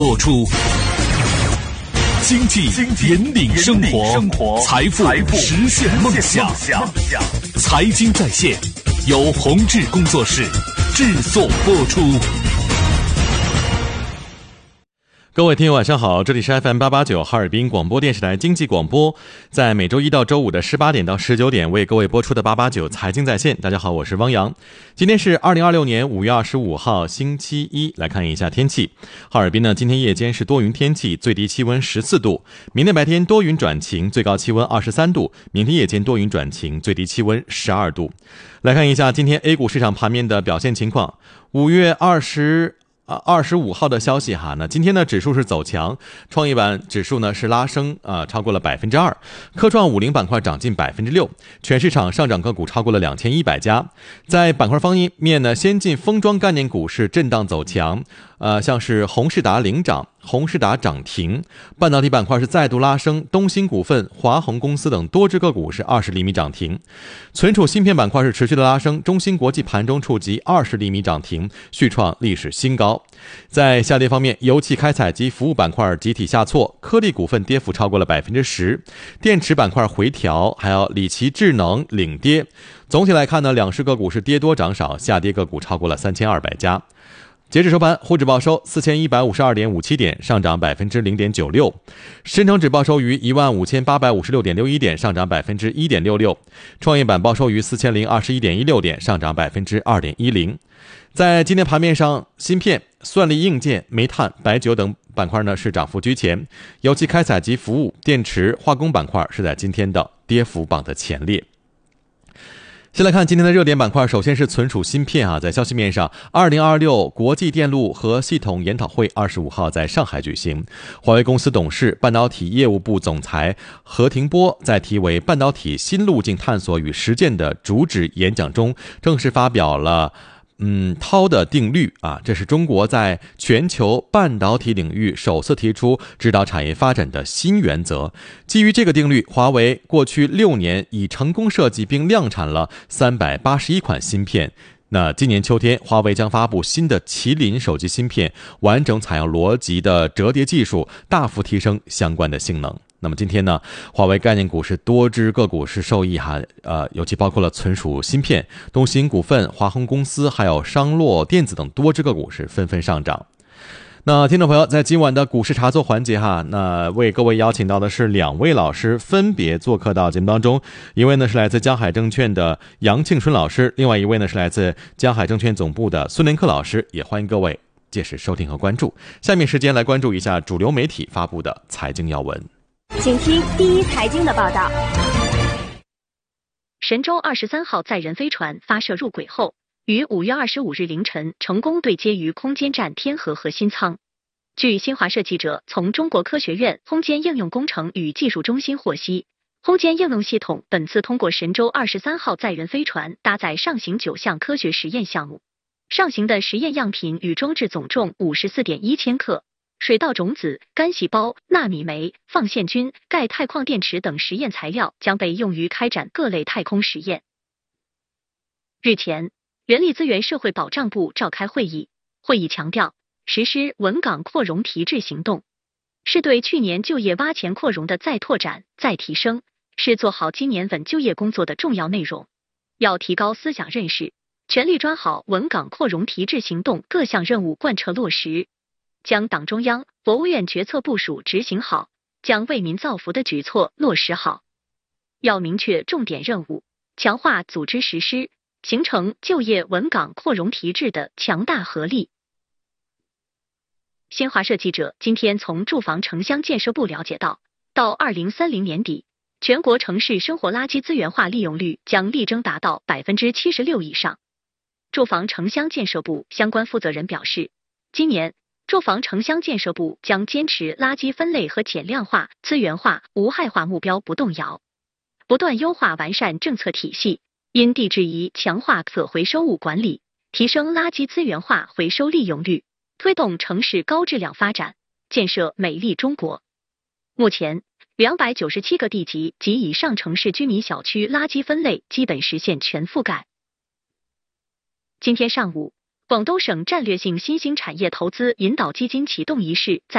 播出。经济引领生活，财富实现梦想。财经在线由宏志工作室制作播出。各位听友晚上好，这里是 FM889 哈尔滨广播电视台经济广播，在每周一到周五的18点到19点为各位播出的889财经在线。大家好，我是汪洋。今天是2026年5月25号星期一，来看一下天气。哈尔滨呢，今天夜间是多云天气，最低气温14度，明天白天多云转晴，最高气温23度，明天夜间多云转晴，最低气温12度。来看一下今天 A 股市场盘面的表现情况。5月25号的消息哈，那今天呢指数是走强，创业板指数呢是拉升超过了 2%， 科创50板块涨近 6%， 全市场上涨个股超过了2100家。在板块方面呢，先进封装概念股是震荡走强，像是宏仕达领涨，宏仕达涨停，半导体板块是再度拉升，东兴股份、华虹公司等多只个股是20厘米涨停。存储芯片板块是持续的拉升，中芯国际盘中触及20厘米涨停，续创历史新高。在下跌方面，油气开采及服务板块集体下挫，科力股份跌幅超过了 10%， 电池板块回调，还有理奇智能领跌。总体来看呢，两市个股是跌多涨少，下跌个股超过了3200家。截至收盘，沪指报收 4152.57 点，上涨 0.96%， 深成指报收于 15856.61 点，上涨 1.66%， 创业板报收于 4021.16 点，上涨 2.10%。 在今天盘面上，芯片、算力硬件、煤炭、白酒等板块呢是涨幅居前，油气开采及服务、电池、化工板块是在今天的跌幅榜的前列。先来看今天的热点板块，首先是存储芯片在消息面上，2026国际电路和系统研讨会25号在上海举行。华为公司董事、半导体业务部总裁何庭波在题为半导体新路径探索与实践的主旨演讲中，正式发表了涛的定律这是中国在全球半导体领域首次提出指导产业发展的新原则。基于这个定律，华为过去6年已成功设计并量产了381款芯片。那今年秋天，华为将发布新的麒麟手机芯片，完整采用逻辑的折叠技术，大幅提升相关的性能。那么今天呢，华为概念股是多只个股是受益尤其包括了存储芯片、东兴股份、华虹公司，还有商洛电子等多只个股是纷纷上涨。那听众朋友，在今晚的股市茶座环节那为各位邀请到的是2位老师，分别做客到节目当中。一位呢是来自江海证券的杨庆春老师，另外一位呢是来自江海证券总部的孙连克老师，也欢迎各位届时收听和关注。下面时间来关注一下主流媒体发布的财经要闻。 请听第一财经的报道。 神舟23号载人飞船发射入轨后，于5月25日凌晨成功对接于空间站天河核心舱。据新华社记者从中国科学院空间应用工程与技术中心获悉，空间应用系统本次通过神舟23号载人飞船搭载上行9项科学实验项目，上行的实验样品与装置总重 54.1千克。水稻种子、干细胞、纳米酶、放线菌、钙钛矿电池等实验材料将被用于开展各类太空实验。日前，人力资源社会保障部召开会议，会议强调，实施稳岗扩容提质行动，是对去年就业挖潜扩容的再拓展、再提升，是做好今年稳就业工作的重要内容。要提高思想认识，全力抓好稳岗扩容提质行动各项任务贯彻落实，将党中央、国务院决策部署执行好，将为民造福的举措落实好。要明确重点任务，强化组织实施，形成就业稳岗扩容提质的强大合力。新华社记者今天从住房城乡建设部了解到，到2030年底，全国城市生活垃圾资源化利用率将力争达到 76% 以上。住房城乡建设部相关负责人表示，今年住房城乡建设部将坚持垃圾分类和减量化、资源化、无害化目标不动摇，不断优化完善政策体系，因地制宜强化可回收物管理，提升垃圾资源化回收利用率，推动城市高质量发展，建设美丽中国。目前297个地级及以上城市居民小区垃圾分类基本实现全覆盖。今天上午， 广东省战略性新兴产业投资引导基金启动仪式在